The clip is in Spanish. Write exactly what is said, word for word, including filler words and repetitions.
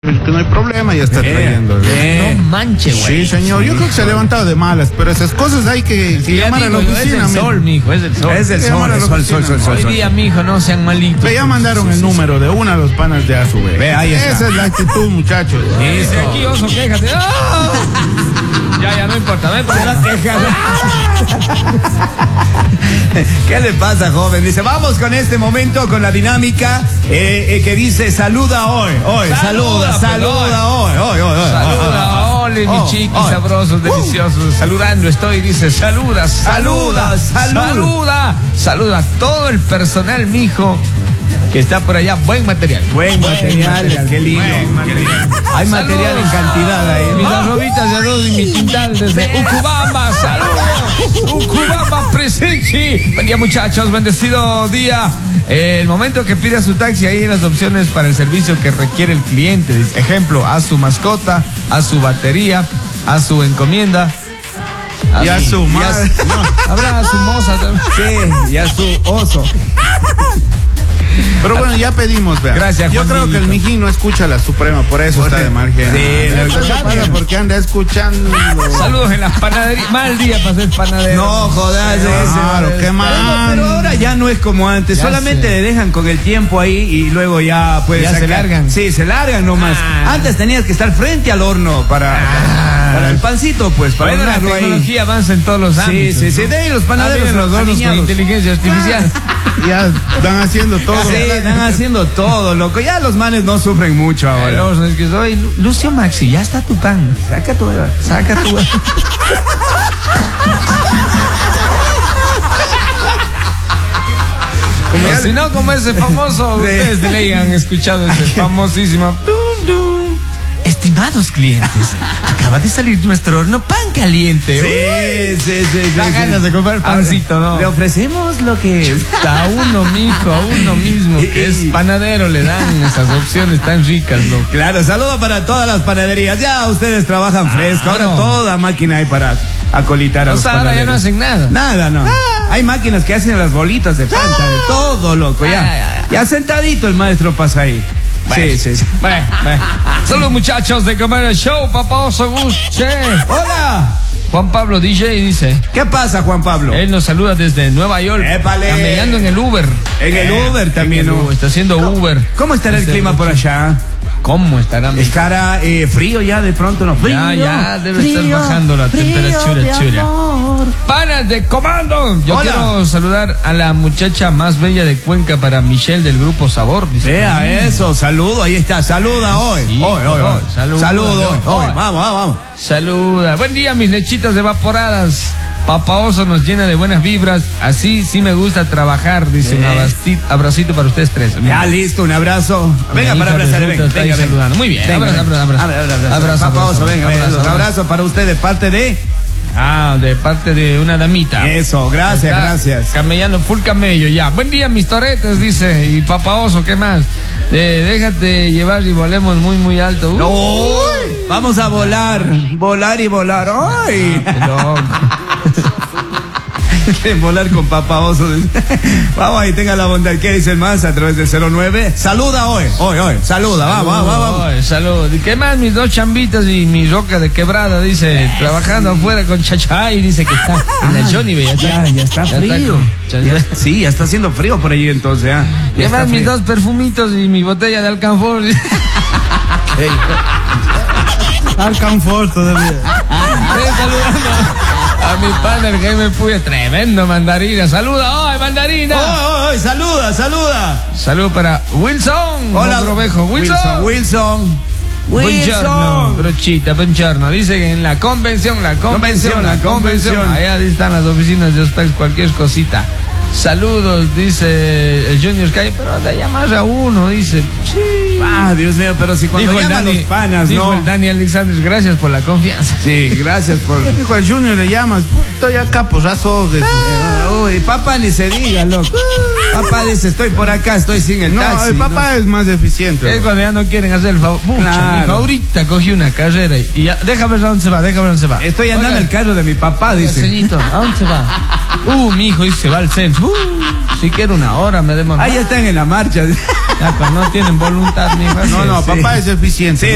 Que no hay problema, ya está eh, trayendo. Eh. No manche, güey. Sí, señor. Yo creo que se ha levantado de malas, pero esas cosas hay que, que llamar a la oficina. Es el sol, mijo, es el sol. Es el sol, el sol, sol, sol, sol. Hoy día, mijo, no sean malitos. Ve, ya mandaron el número de una de los panas de Azu, ve. Ve, ahí está. Esa es la actitud, muchachos. Dice aquí, oso, quéjate. ¡Ah! Ya, ya, no importa, ven para la queja. ¿Qué le pasa, joven? Dice, vamos con este momento, con la dinámica eh, eh, que dice, saluda hoy, hoy, saluda, Saluda, saluda hoy, hoy, hoy, hoy. Saluda, ole, mi Oh, chiqui, oh. sabrosos, deliciosos. Saludando estoy, dice, saluda, saluda, Saluda, saluda, saluda a todo el personal, mijo, que está por allá. Buen material. Buen material, qué lindo. Buen material. Hay material en cantidad ahí. Mis arrobitas de arroz y mi quintal desde Ucubamba. Saludos. Ucubamba presente. Buen día, muchachos. Bendecido día. Eh, el momento que pida su taxi, ahí en las opciones para el servicio que requiere el cliente. Dice, ejemplo, a su mascota, a su batería, a su encomienda. Y a su madre. No, habrá a su moza también. Sí, y a su oso. Pero bueno, ya pedimos, vea. Gracias, Yo creo Juanito. que el mijín no escucha la Suprema, por eso está de margen. Sí, Eso pasa porque anda escuchando. Saludos en las panaderías. Mal día para ser panadero. No, jodas, Claro, ese. qué Pero, mal. pero ahora ya no es como antes, Ya solamente sé. le dejan con el tiempo ahí y luego ya pues Ya se largan. Sí, se largan nomás. Ah. Antes tenías que estar frente al horno para, Ah. para el pancito, pues, para Bueno, la hornearlo ahí. tecnología avanza en todos los Sí, ámbitos. sí, sí, de ahí los panaderos Ahora vienen los hornos con alineados. inteligencia artificial. Ya están haciendo todo. Sí, están haciendo todo, loco. Ya los manes no sufren mucho El ahora. horno es que soy Lu- Lucio Maxi, ya está tu pan. Saca tu, saca tu. O si no, como ese famoso, Sí. ustedes de ley han escuchado ese famosísimo. Dum, dum. Estimados clientes, acaba de salir nuestro horno pan caliente. Sí, sí, sí, sí, Da sí. ganas de comprar pancito, ¿no? Le ofrecemos lo que A uno, mijo, a uno mismo, que es panadero, le dan esas opciones tan ricas, loco. Claro, saludo para todas las panaderías. Ya ustedes trabajan fresco. Ahora no. toda máquina hay para acolitar a O los sea, ahora ya no panaderos. hacen nada. Nada, no. Hay máquinas que hacen las bolitas de planta, de todo, loco. Ah, Ya, ya, ya. ya sentadito el maestro pasa ahí. Sí, sí, sí. Bueno, bueno. Saludos, muchachos de Comer el Show, papá Oso Gus. Che. Hola. Juan Pablo D J dice, ¿Qué pasa, Juan Pablo? él nos saluda desde Nueva York. ¡Épale! Caminando en el Uber. En el Uber también, En el ¿no? Uber, está haciendo Uber. ¿Cómo estará el Desde clima por mucho- allá? ¿Cómo estará? mi- ¿Estará eh, frío ya de pronto? ¿No? Frío, Ya, ya, debe estar frío, bajando la frío, temperatura, mi chula. amor. Panas de comando. Yo Hola. quiero saludar a la muchacha más bella de Cuenca para Michelle del grupo Sabor. Dice. Vea eso, saludo, ahí está, saluda hoy. Sí, hoy, hoy, hoy. saluda, Saludo hoy, hoy. hoy. Vamos, vamos, vamos. Saluda. Buen día, mis lechitas evaporadas. Papá Oso nos llena de buenas vibras. Así sí me gusta trabajar. Dice un Eh. abracito, abracito para ustedes tres. Ya listo, un abrazo. Venga Mi para hija abrazar, resulta venga, está ahí venga, venga. saludando. Muy bien, Venga, abrazo, venga. abrazo, abrazo. Abrazo, abrazo. Abrazo, Papá abrazo, Oso, venga, venga. abrazo, Un abrazo. abrazo para usted de parte de... Ah, de parte de una damita. Eso, gracias, Está gracias. Camellando, full camello, ya. Buen día, mis toretes, dice. Y Papá Oso, ¿qué más? Eh, déjate llevar y volemos muy, muy alto. Uh, Uy, vamos a volar, volar y volar. ¡Ay! qué loco. Volar con Papá Oso. Vamos ahí, tenga la bondad. ¿Qué dice el más a través del cero nueve? Saluda hoy, hoy, hoy. Saluda, vamos, vamos, vamos. Ay, salud. ¿Y qué más? Mis dos chambitas y mi roca de quebrada, dice. Trabajando afuera con Chachay, dice que está en la Johnny, ve, Ya, ya está frío. con- Ya- sí, ya está haciendo frío por allí entonces, ¿ah? Ya ¿Qué está más? Mis frío. dos perfumitos y mi botella de alcanfor. Alcanfor todavía. Eh, saludando a mi pana, el Jaime Puya, tremendo mandarina. Saluda, ¡ay, mandarina! ¡Oh, oh, oh! ¡Saluda, saluda! Salud para Wilson. Hola, otro ovejo. Wilson. Wilson. Buongiorno, Wilson. brochita, buongiorno. Dice que en la convención, la convención, Convención, la la convención. convención. Allá están las oficinas de Ospex, cualquier cosita. Saludos, dice el Junior Sky, pero de llamar a uno, dice. Sí. Ah, Dios mío, pero si cuando Dijo el llaman Dani, los panas, dijo ¿no? el Dani Alexander, gracias por la confianza. Sí, gracias por... Dijo al Junior, le llamas. Estoy acá, pues razo. de- Uy, papá ni se diga, loco. Papá dice, estoy por acá, estoy sin el No, taxi. el papá es más eficiente. Es cuando ya no quieren hacer el favor. Pucha, Claro. mijo, ahorita cogí una carrera y, y ya, déjame ver a dónde se va, déjame ver a dónde se va. Estoy andando Oiga, el carro de mi papá, oiga, dice. ceñito, ¿a dónde se va? Uh, mi hijo, y se va al centro. Uh, si quiere una hora, me demora. Ahí están en la marcha. Ya, pues no tienen voluntad, mi hijo. No, no, Sí. papá es eficiente. Sí,